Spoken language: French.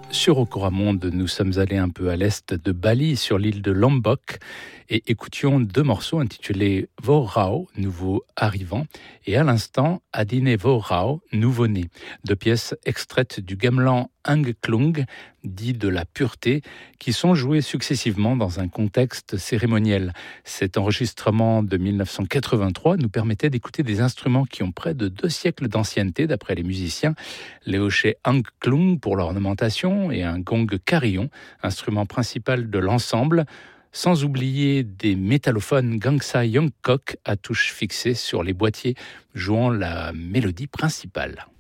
Sur Okoramonde, nous sommes allés un peu à l'est de Bali, sur l'île de Lombok, et écoutions deux morceaux intitulés Vo Rao, nouveau arrivant, et à l'instant Adine Vo Rao, nouveau-né, deux pièces extraites du gamelan Angklung, dit de la pureté, qui sont jouées successivement dans un contexte cérémoniel. Cet enregistrement de 1983 nous permettait d'écouter des instruments qui ont près de 2 siècles d'ancienneté, d'après les musiciens. Les hochets Angklung pour l'ornementation et un gong carillon, instrument principal de l'ensemble, sans oublier des métallophones Gangsa Yongkok à touches fixées sur les boîtiers, jouant la mélodie principale.